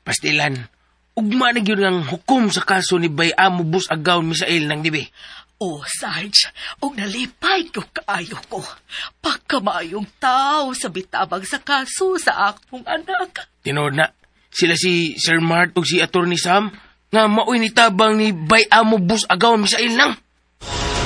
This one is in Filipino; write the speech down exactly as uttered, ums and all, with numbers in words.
Pastilan, ugma na gyud ang hukom sa kaso ni Bayamo Bus Agaw Misael nang dibi. Oh, Sarge, og nalipay ko kaayo ko. Pagkamayong tao sa bitabang sa kaso sa akong anak. Tinood na, sila si Sir Mart ug si Attorney Sam nga maoy ni tabang ni Bayamo Bus Agaw Misael nang.